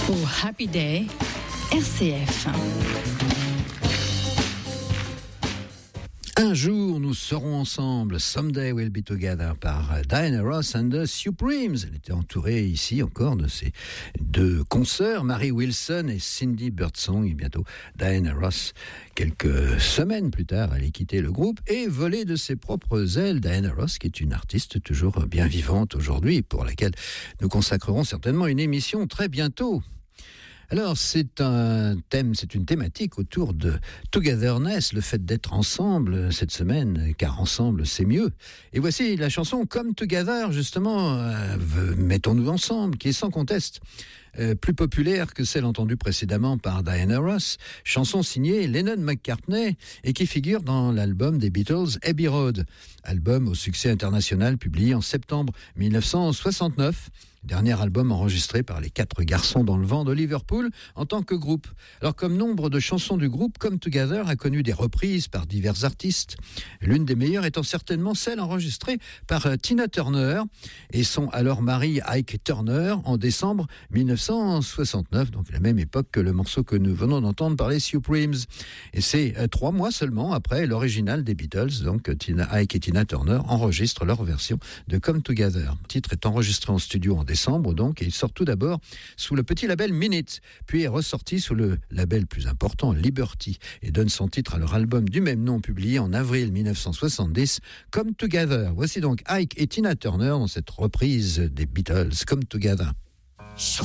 Au Happy Day, RCF. Un jour, nous serons ensemble. Someday we'll be together par Diana Ross and the Supremes. Elle était entourée ici encore de ses deux consoeurs, Mary Wilson et Cindy Birdsong. Et bientôt, Diana Ross, quelques semaines plus tard, allait quitter le groupe et voler de ses propres ailes. Diana Ross, qui est une artiste toujours bien vivante aujourd'hui, pour laquelle nous consacrerons certainement une émission très bientôt. Alors, c'est une thématique autour de togetherness, le fait d'être ensemble cette semaine, car ensemble, c'est mieux. Et voici la chanson Come Together, justement, mettons-nous ensemble, qui est sans conteste plus populaire que celle entendue précédemment par Diana Ross, chanson signée Lennon-McCartney et qui figure dans l'album des Beatles Abbey Road, album au succès international publié en septembre 1969. Dernier album enregistré par les 4 garçons dans le vent de Liverpool en tant que groupe. Alors, comme nombre de chansons du groupe, Come Together a connu des reprises par divers artistes. L'une des meilleures étant certainement celle enregistrée par Tina Turner et son alors mari Ike Turner en décembre 1969, donc la même époque que le morceau que nous venons d'entendre par les Supremes. Et c'est 3 mois seulement après l'original des Beatles, donc Ike et Tina Turner enregistrent leur version de Come Together. Le titre est enregistré en studio en décembre donc, et il sort tout d'abord sous le petit label Minute, puis est ressorti sous le label plus important Liberty et donne son titre à leur album du même nom publié en avril 1970, Come Together. Voici donc Ike et Tina Turner dans cette reprise des Beatles, Come Together.